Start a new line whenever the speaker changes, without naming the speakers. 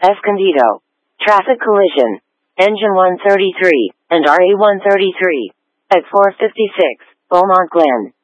Escondido. Traffic collision. Engine 133 and RA 133 at 456, Beaumont Glen.